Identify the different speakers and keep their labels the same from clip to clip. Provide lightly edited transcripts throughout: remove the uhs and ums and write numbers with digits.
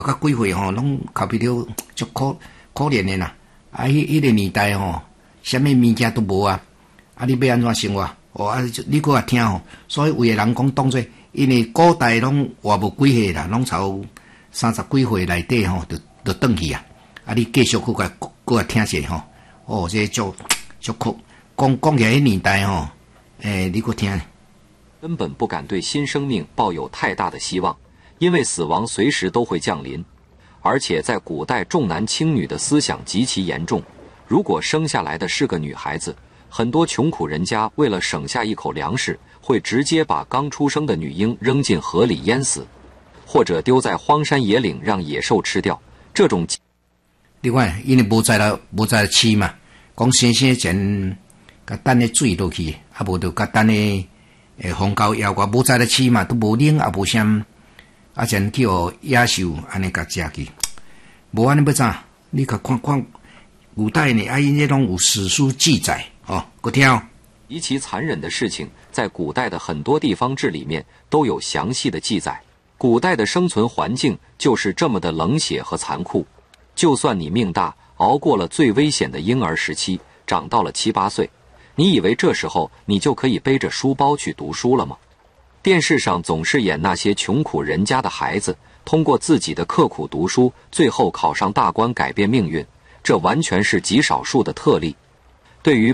Speaker 1: 甲几岁吼，拢靠比了足可怜的啦。啊，迄个年代吼，啥物物件都无啊。啊，你要安怎生活？哦，啊，你搁也听吼。所以有的人讲当作，因为古代拢活无几岁啦，拢超30几岁内底吼，就转去啊。啊，你继续搁也听者吼。哦，这足酷。讲起来，迄年代吼，你搁听。
Speaker 2: 根本不敢对新生命抱有太大的希望，因为死亡随时都会降临。而且在古代重男轻女的思想极其严重，如果生下来的是个女孩子，很多穷苦人家为了省下一口粮食，会直接把刚出生的女婴扔进河里淹死，或者丢在荒山野岭让野兽吃掉。这种
Speaker 1: 另外，因为无在饲嘛，讲生前甲等咧水落去，啊无就甲等咧风高摇过，无在咧饲嘛，都无冷也无啥。啊，前去互野兽安尼甲食去，无安尼要怎？你甲看古代呢，因这拢有史书记载哦。搁听哦，
Speaker 2: 极其残忍的事情，在古代的很多地方志里面都有详细的记载。古代的生存环境就是这么的冷血和残酷。就算你命大，熬过了最危险的婴儿时期，长到了7、8岁，你以为这时候你就可以背着书包去读书了吗？电视上总是演那些穷苦人家的孩子通过自己的刻苦读书，最后考上大官改变命运，这完全是极少数的特例。对于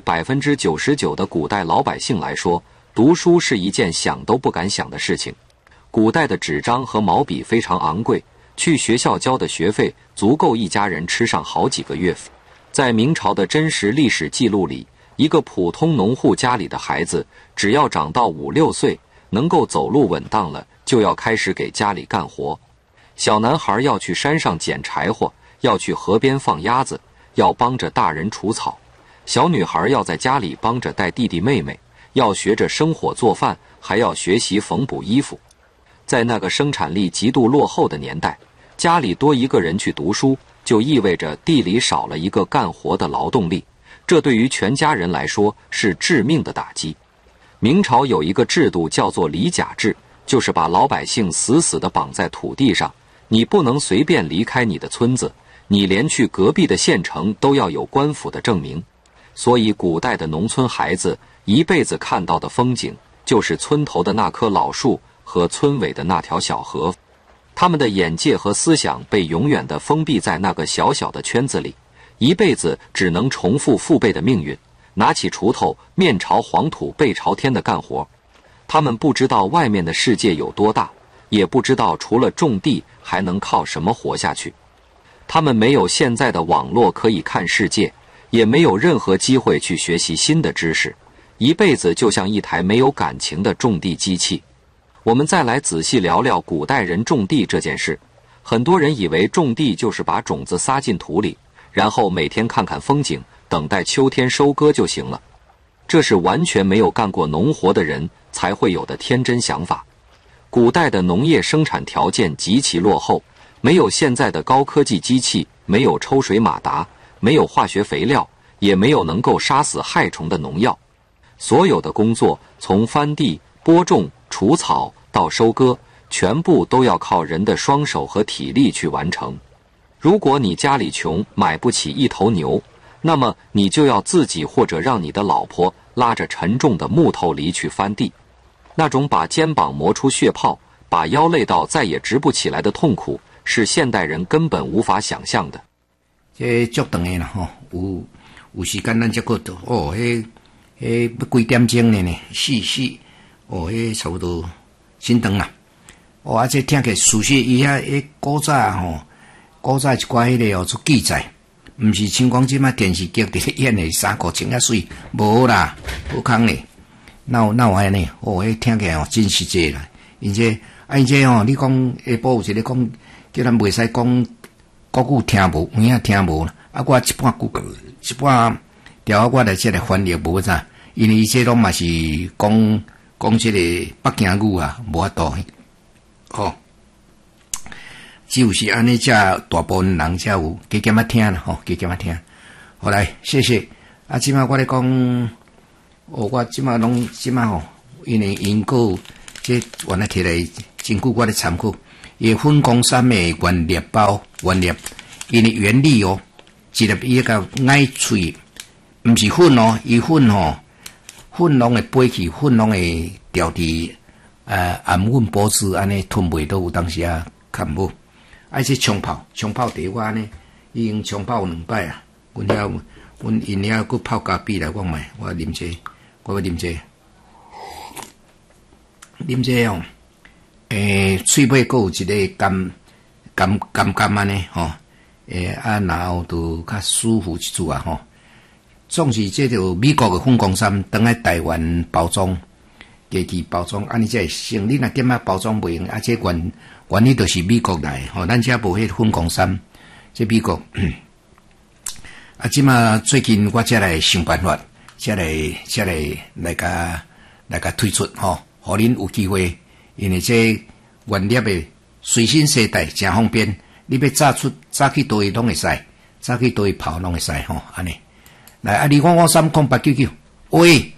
Speaker 2: 99%的古代老百姓来说，读书是一件想都不敢想的事情。古代的纸张和毛笔非常昂贵，去学校交的学费足够一家人吃上好几个月。在明朝的真实历史记录里，一个普通农户家里的孩子，只要长到5、6岁，能够走路稳当了，就要开始给家里干活。小男孩要去山上捡柴火，要去河边放鸭子，要帮着大人除草；小女孩要在家里帮着带弟弟妹妹，要学着生火做饭，还要学习缝补衣服。在那个生产力极度落后的年代，家里多一个人去读书，就意味着地里少了一个干活的劳动力，这对于全家人来说是致命的打击。明朝有一个制度叫做离甲制，就是把老百姓死死地绑在土地上，你不能随便离开你的村子，你连去隔壁的县城都要有官府的证明。所以古代的农村孩子一辈子看到的风景，就是村头的那棵老树和村尾的那条小河。他们的眼界和思想被永远地封闭在那个小小的圈子里，一辈子只能重复父辈的命运，拿起锄头面朝黄土背朝天的干活。他们不知道外面的世界有多大，也不知道除了种地还能靠什么活下去。他们没有现在的网络可以看世界，也没有任何机会去学习新的知识，一辈子就像一台没有感情的种地机器。我们再来仔细聊聊古代人种地这件事。很多人以为种地就是把种子撒进土里，然后每天看看风景，等待秋天收割就行了。这是完全没有干过农活的人才会有的天真想法。古代的农业生产条件极其落后，没有现在的高科技机器，没有抽水马达，没有化学肥料，也没有能够杀死害虫的农药。所有的工作，从翻地、播种、除草到收割，全部都要靠人的双手和体力去完成。如果你家里穷，买不起一头牛，那么你就要自己或者让你的老婆拉着沉重的木头犁去翻地。那种把肩膀磨出血泡，把腰累到再也直不起来的痛苦，是现代人根本无法想象的。
Speaker 1: 这足长的啦吼，有时间咱才过到哦，要几点钟呢？哦，差不多真长啦。哦，这听起事实伊遐古早吼，古早一寡迄个做记载，毋是像讲即马电视剧伫咧演的衫裤穿遐水，无啦，不空咧。哪有安尼？哦，听起来真实际啦。因这吼，你讲下晡有一个讲，叫咱袂使讲国语听无，有影听无啦。啊，我一半条我来这来翻译无啥，因为伊这拢嘛是讲这个北京语啊，无法度。哦，只有是安尼，才大部分人才有加减啊听啦，吼，加减啊听。好来，谢谢。啊，即马我咧讲。我即马吼，因为因果这原来摕来真久我咧参考， 伊粉光山的原粒包原粒，因为原理哦，一粒伊个爱脆，毋是粉哦，伊粉吼，粉拢会飞去，粉拢会掉伫暗粉保持安尼吞袂到，有当时啊看无。啊，这冲泡茶我安尼，已经冲泡2摆啊，阮因遐佫泡咖啡来，我买，我啉者，我要啉者。啉这哦，喙尾佫有一个甘安尼吼，然后就较舒服一chút啊吼。总是这就美国的粉光山，等来台湾包装，家己包装，安尼才会成。你若点啊包装袂用，啊这原理就是美国来吼，咱遮无迄粉光山，这美国。啊，即马最近我才来想办法，才来甲推出吼。互恁有机会，因为这原粒的随身携带真方便，你要早去倒位拢会使，早去倒位泡拢会使吼，安尼。来2553899，喂，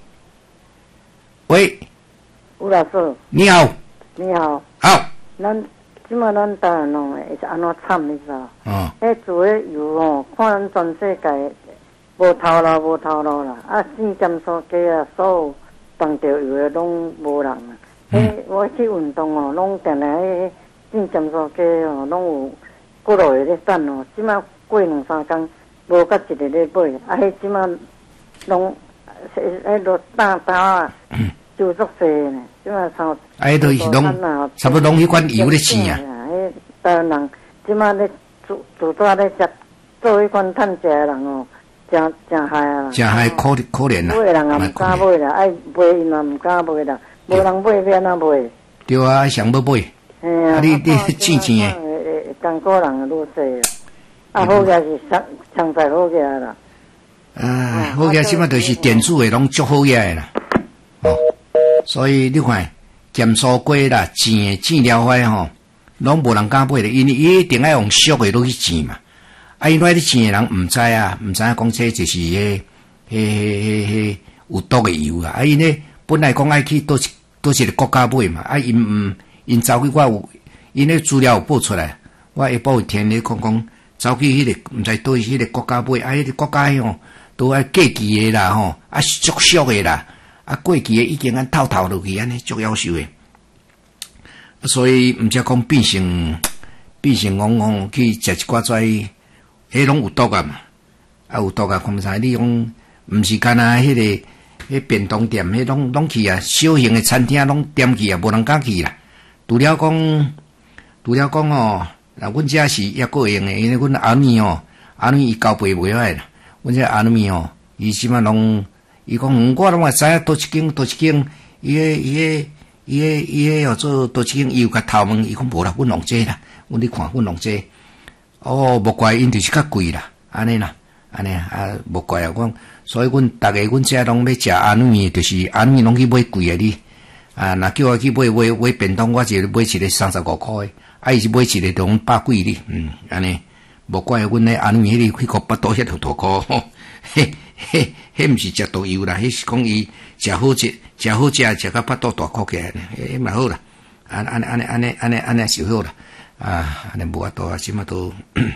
Speaker 3: 吴老师，
Speaker 1: 你好，
Speaker 3: 你好，
Speaker 1: 好，
Speaker 3: 即马咱台湾弄诶是安怎惨，你知道？迄做诶油哦，看咱全世界无头路啦，啊，四点数价啊，所有放着油诶拢无人啊。我去运动哦，拢定定迄四点数价哦，拢有几落个咧等哦。即马过2-3工，无甲一个咧买，啊，迄即马拢迄落打啊，就足济呢。即马
Speaker 1: 都是拢差不多拢迄款油咧生啊。
Speaker 3: 迄台湾人即马咧自带咧食做迄款趁食诶人哦，真害啊！
Speaker 1: 真害可怜啦。
Speaker 3: 买人也毋敢买啦，爱买因也毋敢买啦，无人买要安怎买？
Speaker 1: 对啊，想要买。啊，你钱诶。
Speaker 3: 艰苦人愈济啊，好个是常在好个啦。
Speaker 1: 好个即马就是电子诶，拢足好个啦。哦，所以你看，咸酥鸡啦、钱了花吼，拢无人敢买咧，因为伊一定爱用俗诶落去钱嘛。啊，因为啲钱诶人毋知影讲这就是迄有毒诶油啊。啊，因咧本来讲爱去倒一个国家买嘛，啊，因走去我有因咧资料有报出来。我下晡有听你讲走去迄个毋知倒迄个国家买，啊，迄个国家吼都爱过期诶啦吼，啊足俗诶啦，啊过期诶已经按透落去安尼足夭寿诶，所以毋则讲变成讲去食一寡跩，迄拢有毒啊嘛，啊有毒啊，看啥你讲毋是干那迄便当店，迄拢去啊，小型诶餐厅拢点去啊，无人敢去啦，除了讲哦。阮遮是抑个会用诶，因为阮阿妹伊交配袂歹啦。阮遮阿妹伊即摆拢，伊讲我拢也知影倒一间，伊个做倒一间，伊有甲头问，伊讲无啦，阮弄这啦，阮咧看阮弄这，无怪因就是较贵啦，安尼啊，无怪啊，所以阮逐个阮遮拢要食阿妹，就是阿妹拢去买贵诶哩，若叫我去买便当，我就买一个35块诶。啊，伊是买一个都100几哩，安尼，无怪阮咧安尼迄个去个巴肚迄条大箍，迄毋是食毒油啦，迄是讲伊食好食到巴肚大箍起来，迄嘛好啦，安尼是好啦，安尼无法度啊，即马都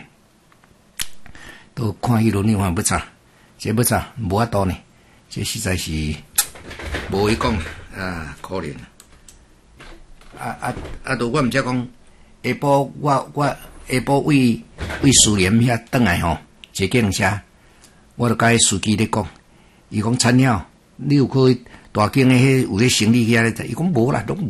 Speaker 1: 看迄轮你看要查，这要查无法度呢，这实在是无话讲啊，可怜都我毋知讲。下晡我下晡为苏联遐转来吼，坐计程车，我就甲迄司机咧讲，伊讲惨了，你有去大间诶迄有咧行李遐咧，伊讲无啦，拢无。